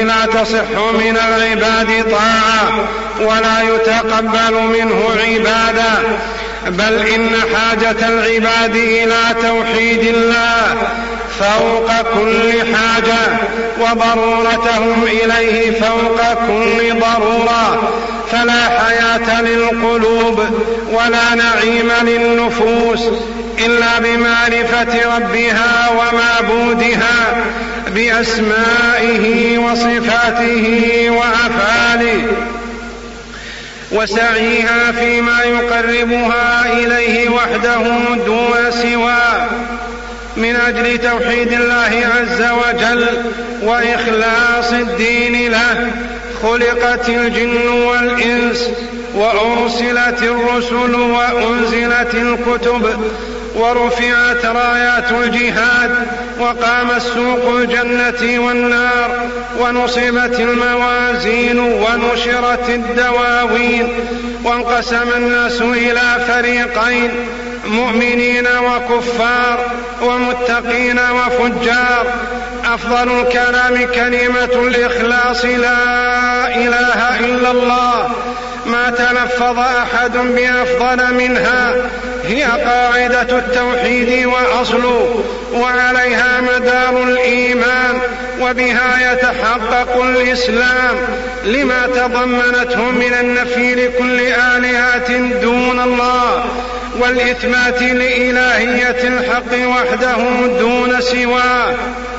لا تصح من العباد طاعة ولا يتقبل منه عبادة، بل إن حاجة العباد إلى توحيد الله فوق كل حاجة، وضرورتهم إليه فوق كل ضرورة، فلا حياة للقلوب ولا نعيم للنفوس إلا بمعرفة ربها ومعبودها بأسمائه وصفاته وأفعاله، وسعيها فيما يقربها إليه وحده دون سواه. من أجل توحيد الله عز وجل وإخلاص الدين له خلقت الجن والإنس، وأرسلت الرسل وأنزلت الكتب، ورفعت رايات الجهاد، وقام السوق الجنة والنار، ونصبت الموازين، ونشرت الدواوين، وانقسم الناس إلى فريقين: مؤمنين وكفار، ومتقين وفجار. أفضل الكلام كلمة الإخلاص: لا إله إلا الله، ما تلفظ أحد بأفضل منها، هي قاعدة التوحيد وأصله، وعليها مدار الإيمان، وبها يتحقق الإسلام لما تضمنته من النفي لكل آلهة دون الله، والإثبات لإلهية الحق وحده دون سواه.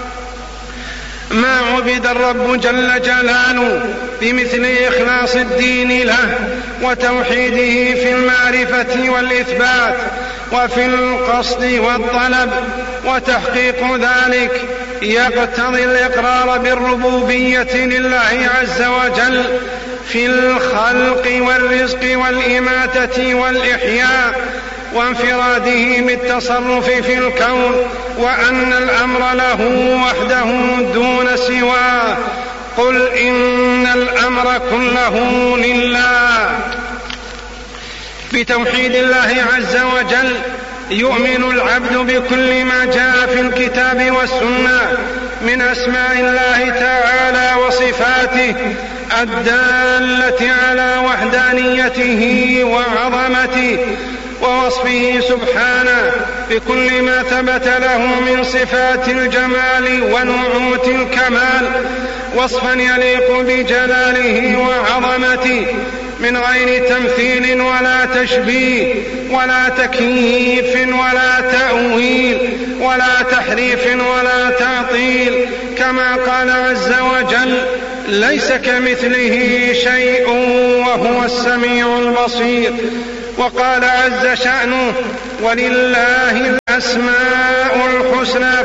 ما عبد الرب جل جلاله بمثل إخلاص الدين له وتوحيده في المعرفة والإثبات وفي القصد والطلب، وتحقيق ذلك يقتضي الإقرار بالربوبية لله عز وجل في الخلق والرزق والإماتة والإحياء، وانفراده بالتصرف في الكون، وأن الأمر له وحده دون سواه. قل إن الأمر كله لله. بتوحيد الله عز وجل يؤمن العبد بكل ما جاء في الكتاب والسنة من أسماء الله تعالى وصفاته الدالة على وحدانيته وعظمته، ووصفه سبحانه بكل ما ثبت له من صفات الجمال ونعوت الكمال، وصفا يليق بجلاله وعظمته من غير تمثيل ولا تشبيه ولا تكييف ولا تأويل ولا تحريف ولا تعطيل، كما قال عز وجل: ليس كمثله شيء وهو السميع البصير. وقال عز شأنه: ولله الأسماء الحسنى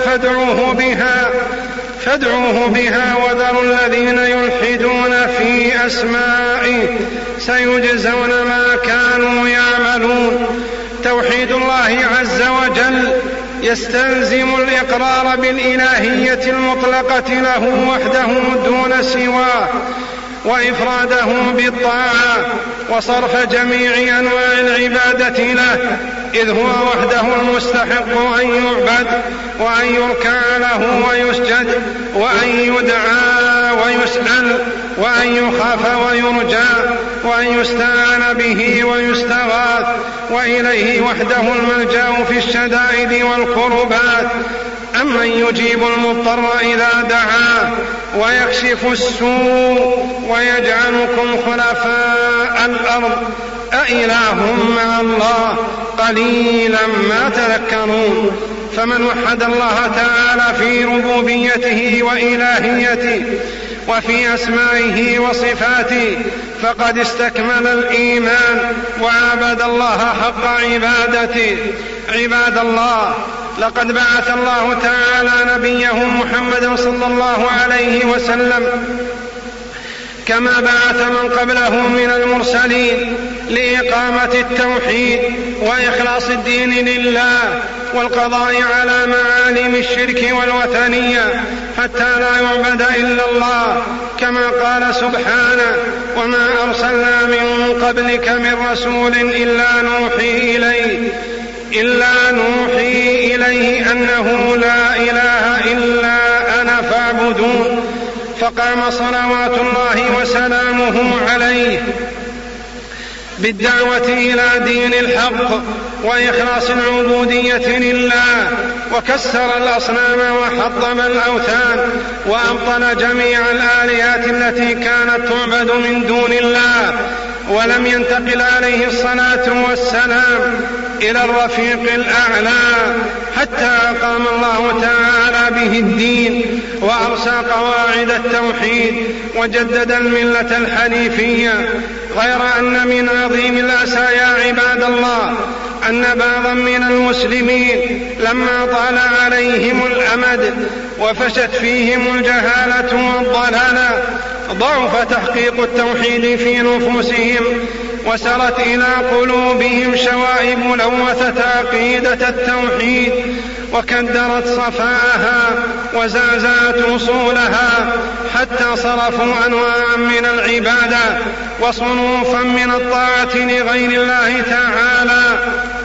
فادعوه بها وذروا الذين يلحدون في أسمائه سيجزون ما كانوا يعملون. توحيد الله عز وجل يستلزم الإقرار بالإلهية المطلقة له وحده دون سواه، وإفراده بالطاعة، وصرف جميع أنواع العبادة له، إذ هو وحده المستحق أن يعبد وأن يركع له ويسجد وأن يدعى ويسأل وأن يخاف ويرجى وأن يستعان به ويستغاث، وإليه وحده الملجأ في الشدائد والكربات. أمن يجيب المضطر إذا دعاه ويكشف السوء ويجعلكم خلفاء الأرض أإله مع الله قليلا ما تذكرون. فمن وحد الله تعالى في ربوبيته وإلهيته وفي أسمائه وصفاته فقد استكمل الإيمان وعبد الله حق عبادته. عباد الله، لقد بعث الله تعالى نبيه محمد صلى الله عليه وسلم كما بعث من قبله من المرسلين لإقامة التوحيد وإخلاص الدين لله والقضاء على معالم الشرك والوثنية حتى لا يعبد إلا الله، كما قال سبحانه: وما أرسلنا من قبلك من رسول إلا نوحي إليه أنه لا إله إلا أنا فاعبدون. فقام صلوات الله وسلامه عليه بالدعوة إلى دين الحق وإخلاص العبودية لله، وكسر الأصنام وحطم الأوثان وأبطل جميع الآلهات التي كانت تعبد من دون الله، ولم ينتقل عليه الصلاة والسلام إلى الرفيق الأعلى حتى أقام الله تعالى به الدين وأرسى قواعد التوحيد وجدد الملة الحنيفية. غير أن من عظيم الأسى يا عباد الله أن بعضا من المسلمين لما طال عليهم الأمد وفشت فيهم الجهالة والضلالة ضعف تحقيق التوحيد في نفوسهم، وسرت إلى قلوبهم شوائب لوثت عقيدة التوحيد وكدرت صفاءها وزعزعت أصولها، حتى صرفوا أنواعا من العبادة وصنوفا من الطاعة لغير الله تعالى،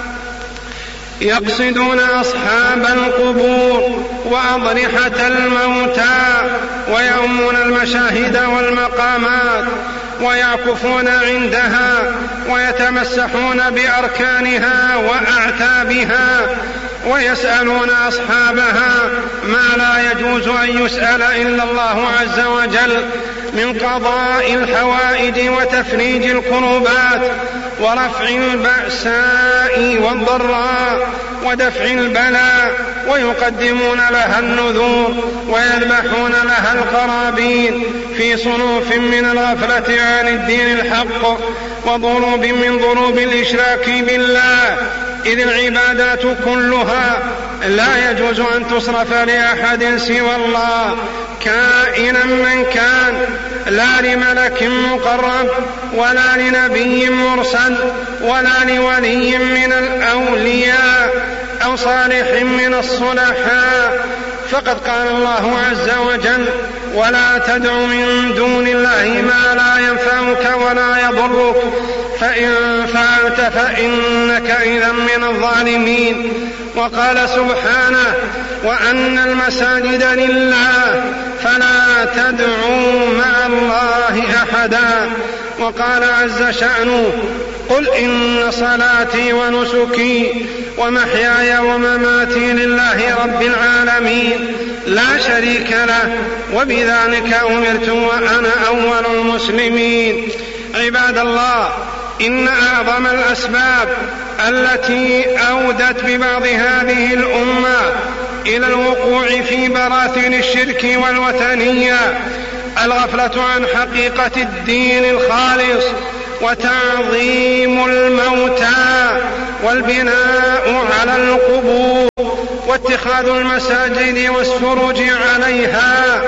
يقصدون أصحاب القبور وأضرحة الموتى ويؤمون المشاهد والمقامات ويعكفون عندها ويتمسحون بأركانها وأعتابها ويسألون أصحابها ما لا يجوز أن يسأل إلا الله عز وجل من قضاء الحوائج وتفريج الكروبات ورفع البأساء والضراء ودفع البلاء، ويقدمون لها النذور ويذبحون لها القرابين في صنوف من الغفلة عن الدين الحق وضروب من ضروب الإشراك بالله، إذ العبادات كلها لا يجوز أن تصرف لأحد سوى الله كائنا من كان، لا لملك مقرب ولا لنبي مرسل ولا لولي من الأولياء أو صالح من الصلحاء. فقد قال الله عز وجل: ولا تدع من دون الله ما لا ينفعك ولا يضرك فإن فعلت فإنك إذا من الظالمين. وقال سبحانه: وأن المساجد لله فلا تدعوا مع الله أحدا. وقال عز شأنه: قل إن صلاتي ونسكي ومحياي ومماتي لله رب العالمين لا شريك له وبذلك أمرت وأنا أول المسلمين. عباد الله، إن أعظم الأسباب التي أودت ببعض هذه الأمة إلى الوقوع في براثن الشرك والوثنية الغفلة عن حقيقة الدين الخالص وتعظيم الموتى والبناء على القبور واتخاذ المساجد والسروج عليها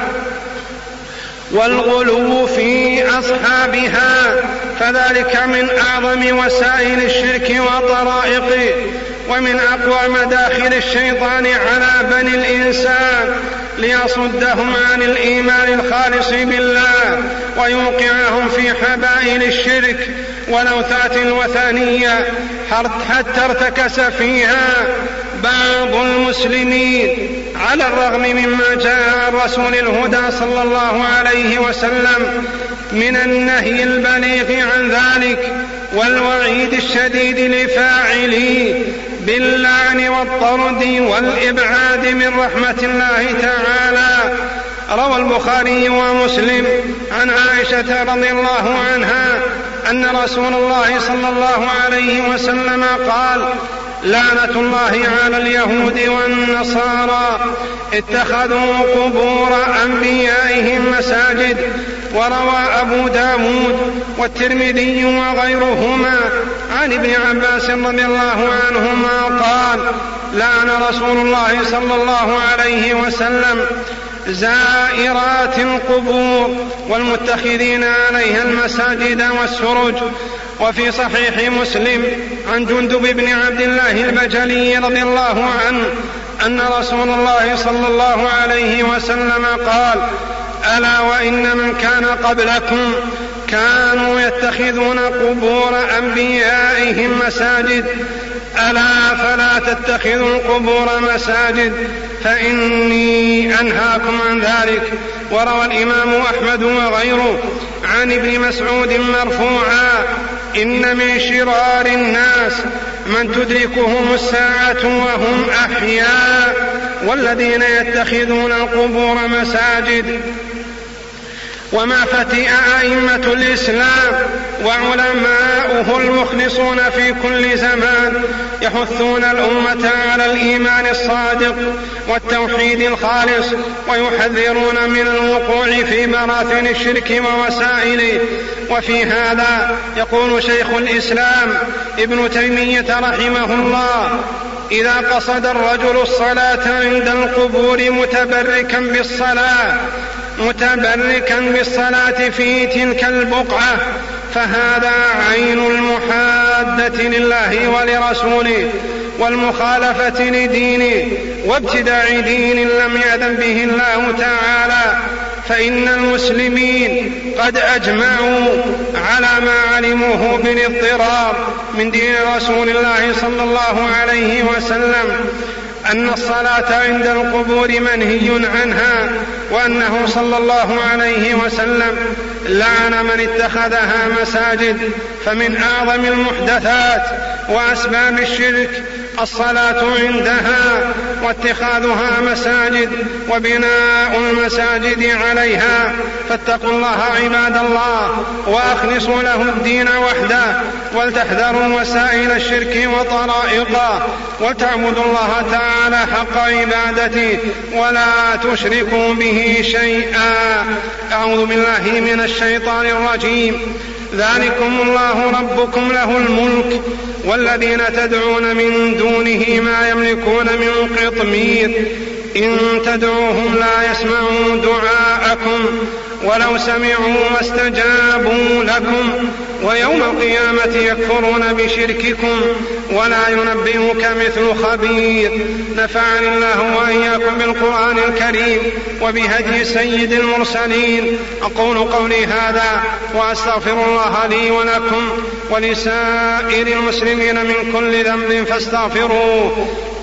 والغلو في أصحابها، فذلك من أعظم وسائل الشرك وطرائقه ومن أقوى مداخل الشيطان على بني الإنسان ليصدهم عن الإيمان الخالص بالله ويوقعهم في حبائل الشرك ولوثات الوثنية، حتى ارتكس فيها بعض المسلمين على الرغم مما جاء عن رسول الهدى صلى الله عليه وسلم من النهي البليغ عن ذلك والوعيد الشديد لفاعليه باللعن والطرد والإبعاد من رحمة الله تعالى. روى البخاري ومسلم عن عائشة رضي الله عنها أن رسول الله صلى الله عليه وسلم قال: لعنة الله على اليهود والنصارى اتخذوا قبور أنبيائهم مساجد. وروى أبو داود والترمذي وغيرهما عن ابن عباس رضي الله عنهما قال: لعن رسول الله صلى الله عليه وسلم زائرات القبور والمتخذين عليها المساجد والسرج. وفي صحيح مسلم عن جندب بن عبد الله البجلي رضي الله عنه أن رسول الله صلى الله عليه وسلم قال: ألا وإن من كان قبلكم كانوا يتخذون قبور أنبيائهم مساجد ألا فلا تتخذوا القبور مساجد فإني أنهاكم عن ذلك. وروى الإمام أحمد وغيره عن ابن مسعود مرفوعا: إن من شرار الناس من تدركهم الساعة وهم أحياء والذين يتخذون القبور مساجد. وما فتئ أئمة الإسلام وعلماؤه المخلصون في كل زمان يحثون الأمة على الإيمان الصادق والتوحيد الخالص، ويحذرون من الوقوع في براثن الشرك ووسائله. وفي هذا يقول شيخ الإسلام ابن تيمية رحمه الله: إذا قصد الرجل الصلاة عند القبور متبركا بالصلاة في تلك البقعة فهذا عين المحادة لله ولرسوله والمخالفة لدينه وابتداع دين لم يأذن به الله تعالى. فإن المسلمين قد أجمعوا على ما علموه بالاضطرار من دين رسول الله صلى الله عليه وسلم أن الصلاة عند القبور منهي عنها، وأنه صلى الله عليه وسلم لعن من اتخذها مساجد. فمن أعظم المحدثات وأسباب الشرك الصلاة عندها واتخاذها مساجد وبناء المساجد عليها. فاتقوا الله عباد الله وأخلصوا له الدين وحده، ولتحذروا وسائل الشرك وطرائقه، وتعبدوا الله تعالى حق عبادته ولا تشركوا به شيئا. أعوذ بالله من الشيطان الرجيم. ذلكم الله ربكم له الملك والذين تدعون من دونه ما يملكون من قطمير إن تدعوهم لا يسمعوا دعاءكم ولو سمعوا ما استجابوا لكم ويوم القيامة يكفرون بشرككم ولا ينبئك مثل خبير. نفعني الله وإياكم بالقرآن الكريم وبهدي سيد المرسلين. أقول قولي هذا وأستغفر الله لي ولكم ولسائر المسلمين من كل ذنب فاستغفروه